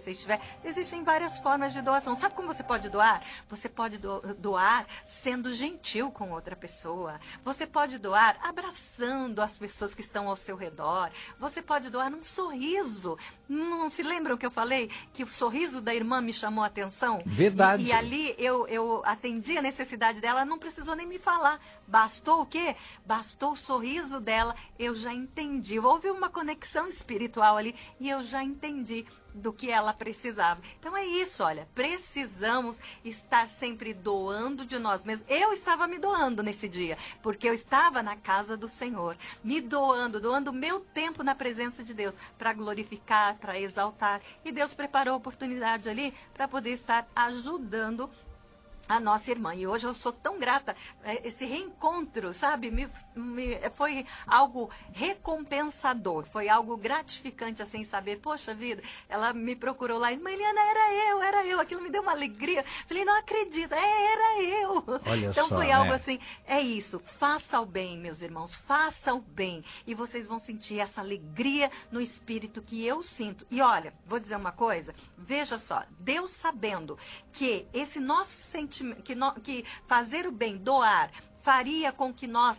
você estiver. Existem várias formas de doação. Sabe como você pode doar? Você pode doar sendo gentil com outra pessoa. Você pode doar abraçando as pessoas que estão ao seu redor. Você pode doar num sorriso. Não se lembram que eu falei que o sorriso da irmã me chamou a atenção? Verdade. E ali eu atendi a necessidade dela, não precisou nem me falar. Bastou o quê? Bastou o sorriso dela, eu já entendi. Houve uma conexão espiritual ali e eu já entendi do que ela precisava. Então é isso, olha, precisamos estar sempre doando de nós mesmos. Eu estava me doando nesse dia, porque eu estava na casa do Senhor, me doando o meu tempo na presença de Deus, para glorificar, para exaltar. E Deus preparou a oportunidade ali para poder estar ajudando a nossa irmã. E hoje eu sou tão grata, esse reencontro, sabe, foi algo recompensador, foi algo gratificante, assim, saber, poxa vida, ela me procurou lá, irmã Eliana, era eu, aquilo me deu uma alegria, falei, não acredito, era eu. Olha então só, foi algo né? assim, é isso, faça o bem, meus irmãos, faça o bem, e vocês vão sentir essa alegria no espírito que eu sinto. E olha, vou dizer uma coisa, veja só, Deus sabendo que esse nosso sentimento, que fazer o bem, doar, faria com que nós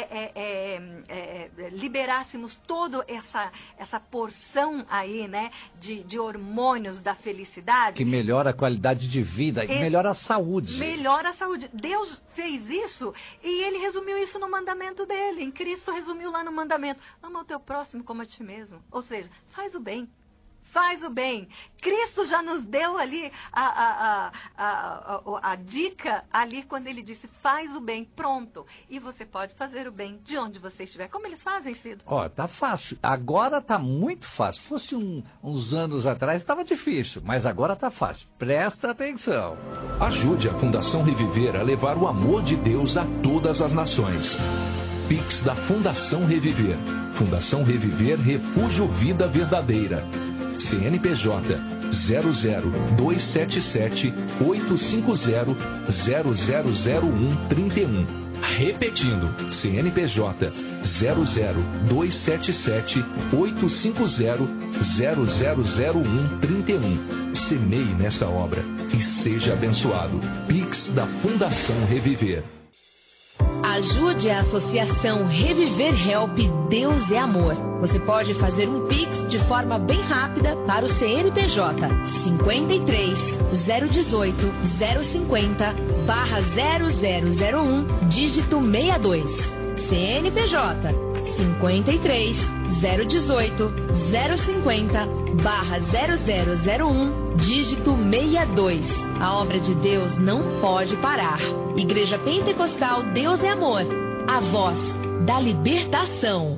liberássemos toda essa porção aí, né, de hormônios da felicidade. Que melhora a qualidade de vida, que melhora a saúde. Melhora a saúde. Deus fez isso e ele resumiu isso no mandamento dele. Em Cristo resumiu lá no mandamento. Ama o teu próximo como a ti mesmo. Ou seja, faz o bem. Faz o bem. Cristo já nos deu ali a dica ali quando ele disse, faz o bem, pronto. E você pode fazer o bem de onde você estiver. Como eles fazem, Cido? Ó, tá fácil. Agora tá muito fácil. Se fosse uns anos atrás, estava difícil. Mas agora tá fácil. Presta atenção. Ajude a Fundação Reviver a levar o amor de Deus a todas as nações. Pix da Fundação Reviver. Fundação Reviver Refúgio Vida Verdadeira. CNPJ 00277 850 000131. Repetindo, CNPJ 00277 850 000131. Semeie nessa obra e seja abençoado. Pix da Fundação Reviver. Ajude a Associação Reviver Help Deus é Amor. Você pode fazer um Pix de forma bem rápida para o CNPJ 53 018 050 /0001 dígito 62. CNPJ 53 018 050 /0001 dígito 62. A obra de Deus não pode parar. Igreja Pentecostal Deus é Amor, a voz da libertação.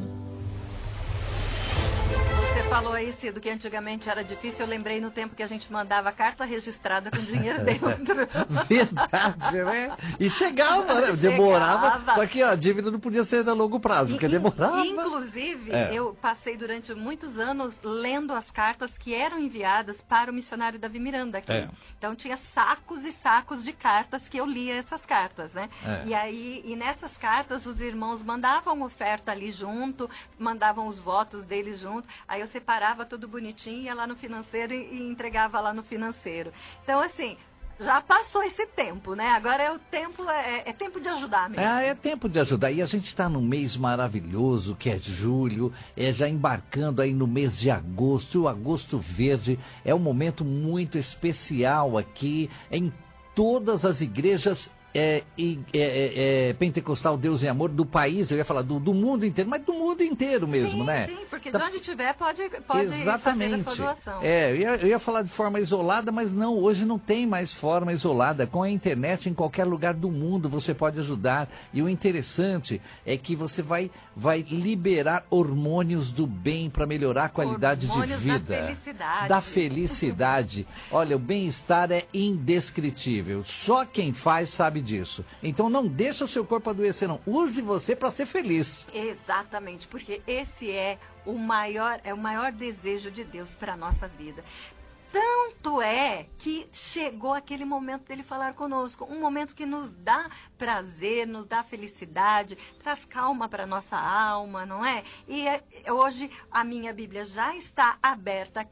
Você falou aí, Cido, que antigamente era difícil. Eu lembrei no tempo que a gente mandava carta registrada com dinheiro dentro. Verdade, né? E chegava, né? Demorava. Só que a dívida não podia ser a longo prazo, porque demorava. Inclusive, eu passei durante muitos anos lendo as cartas que eram enviadas para o missionário Davi Miranda aqui. Então tinha sacos e sacos de cartas que eu lia essas cartas, né? E nessas cartas os irmãos mandavam oferta ali junto, mandavam os votos deles junto. Aí eu separava tudo bonitinho, ia lá no financeiro e entregava lá no financeiro. Então, assim, já passou esse tempo, né? Agora é tempo de ajudar mesmo. É tempo de ajudar. E a gente está num mês maravilhoso, que é julho, já embarcando aí no mês de agosto. O Agosto Verde é um momento muito especial aqui em todas as igrejas pentecostal Deus e Amor do país. Eu ia falar do mundo inteiro, mas do mundo inteiro mesmo, né? Sim, porque de onde tiver pode exatamente fazer a sua doação. Eu ia falar de forma isolada, mas não, hoje não tem mais forma isolada. Com a internet, em qualquer lugar do mundo você pode ajudar. E o interessante é que você vai liberar hormônios do bem para melhorar a qualidade hormônios de vida. Da felicidade. Olha, o bem-estar é indescritível. Só quem faz sabe disso. Então não deixa o seu corpo adoecer, não. Use você para ser feliz. Exatamente, porque esse é o maior desejo de Deus para a nossa vida. Tanto é que chegou aquele momento dele falar conosco, um momento que nos dá prazer, nos dá felicidade, traz calma para nossa alma, não é? E hoje a minha Bíblia já está aberta aqui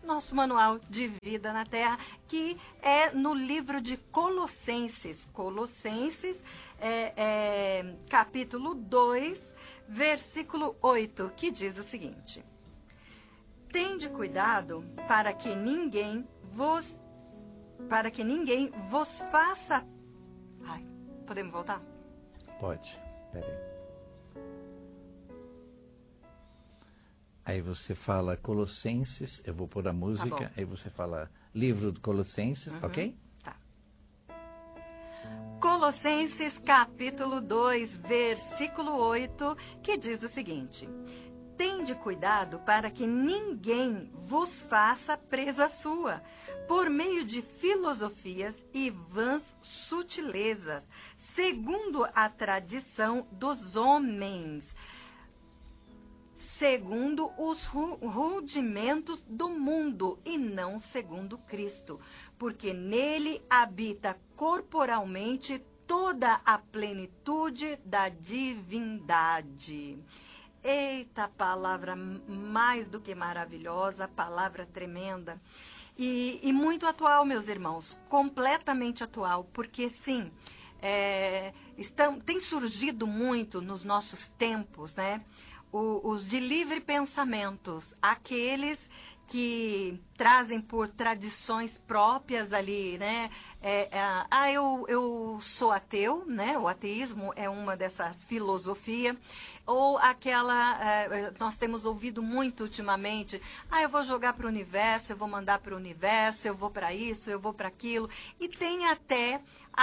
nosso manual de vida na Terra, que é no livro de Colossenses. Colossenses, capítulo 2, versículo 8, que diz o seguinte: tende cuidado para que ninguém vos faça... Ai, podemos voltar? Pode, peraí. Aí você fala Colossenses, eu vou pôr a música, aí você fala livro de Colossenses, ok? Tá. Colossenses capítulo 2, versículo 8, que diz o seguinte: tende cuidado para que ninguém vos faça presa sua, por meio de filosofias e vãs sutilezas, segundo a tradição dos homens, segundo os rudimentos do mundo, e não segundo Cristo, porque nele habita corporalmente toda a plenitude da divindade. Eita, palavra mais do que maravilhosa, palavra tremenda. E muito atual, meus irmãos, completamente atual, porque sim, tem surgido muito nos nossos tempos, né? Os de livre pensamentos, aqueles que trazem por tradições próprias ali, né? Eu sou ateu, né? O ateísmo é uma dessa filosofia. Ou aquela, nós temos ouvido muito ultimamente, eu vou jogar para o universo, eu vou mandar para o universo, eu vou para isso, eu vou para aquilo. E tem até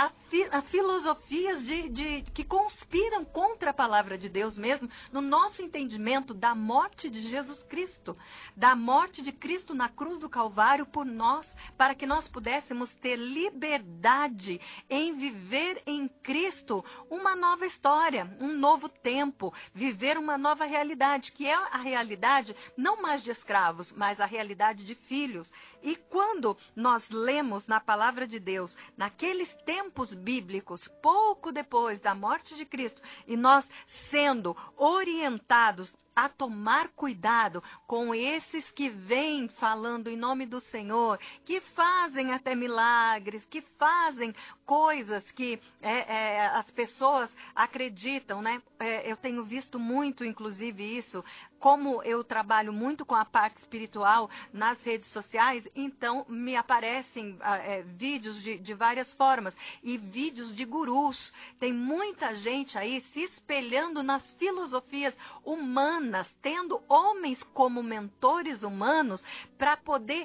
filosofias que conspiram contra a palavra de Deus mesmo, no nosso entendimento da morte de Jesus Cristo, da morte de Cristo na cruz do Calvário por nós, para que nós pudéssemos ter liberdade em viver em Cristo uma nova história, um novo tempo, viver uma nova realidade, que é a realidade não mais de escravos, mas a realidade de filhos. E quando nós lemos na palavra de Deus, naqueles tempos bíblicos, pouco depois da morte de Cristo, e nós sendo orientados a tomar cuidado com esses que vêm falando em nome do Senhor, que fazem até milagres, que fazem coisas que as pessoas acreditam, né? Eu tenho visto muito, inclusive, isso. Como eu trabalho muito com a parte espiritual nas redes sociais, então me aparecem vídeos de várias formas e vídeos de gurus. Tem muita gente aí se espelhando nas filosofias humanas, tendo homens como mentores humanos para poder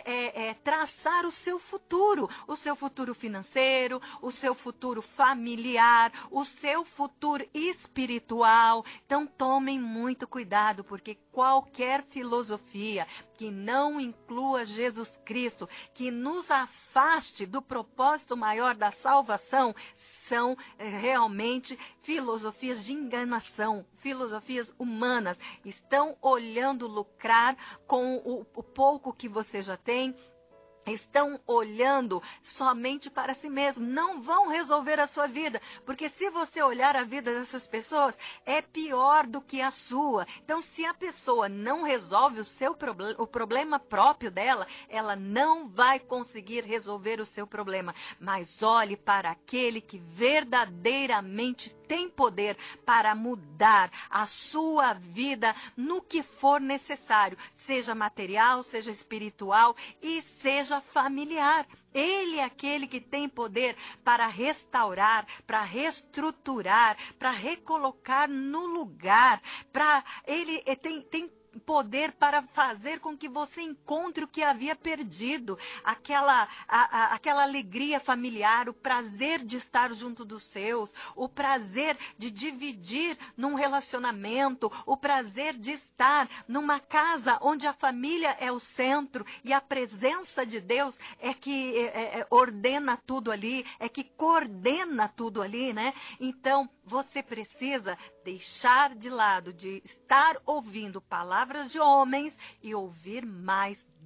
traçar o seu futuro financeiro, o seu futuro familiar, o seu futuro espiritual. Então tomem muito cuidado, porque qualquer filosofia que não inclua Jesus Cristo, que nos afaste do propósito maior da salvação, são realmente filosofias de enganação, filosofias humanas. Estão olhando lucrar com o pouco que você já tem, estão olhando somente para si mesmo, não vão resolver a sua vida, porque se você olhar a vida dessas pessoas, é pior do que a sua. Então, se a pessoa não resolve o problema próprio dela, ela não vai conseguir resolver o seu problema. Mas olhe para aquele que verdadeiramente tem poder para mudar a sua vida no que for necessário, seja material, seja espiritual e seja familiar. Ele é aquele que tem poder para restaurar, para reestruturar, para recolocar no lugar. Ele tem poder para fazer com que você encontre o que havia perdido, aquela alegria familiar, o prazer de estar junto dos seus, o prazer de dividir num relacionamento, o prazer de estar numa casa onde a família é o centro e a presença de Deus é que ordena tudo ali, é que coordena tudo ali, né? Então, você precisa deixar de lado de estar ouvindo palavras de homens e ouvir mais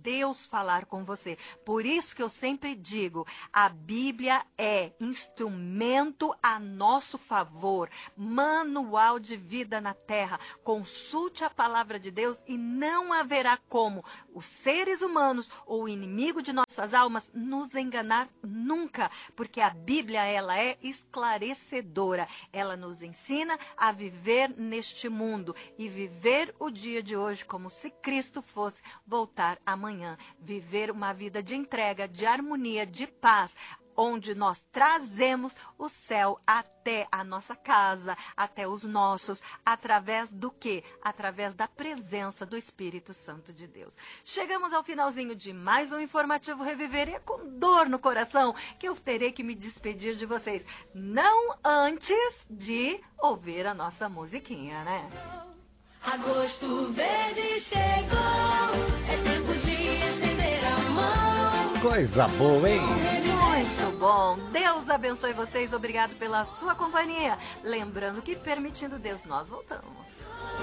Deus falar com você. Por isso que eu sempre digo, a Bíblia é instrumento a nosso favor, manual de vida na terra. Consulte a palavra de Deus e não haverá como os seres humanos ou o inimigo de nossas almas nos enganar nunca, porque a Bíblia, ela é esclarecedora. Ela nos ensina a viver neste mundo e viver o dia de hoje como se Cristo fosse voltar amanhã. Viver uma vida de entrega, de harmonia, de paz, onde nós trazemos o céu até a nossa casa, até os nossos, através do quê? Através da presença do Espírito Santo de Deus. Chegamos ao finalzinho de mais um Informativo Reviver, e é com dor no coração que eu terei que me despedir de vocês. Não antes de ouvir a nossa musiquinha, né? Agosto verde chegou, é tempo de estender a mão. Coisa boa, hein? Muito bom. Deus abençoe vocês. Obrigado pela sua companhia. Lembrando que, permitindo Deus, nós voltamos.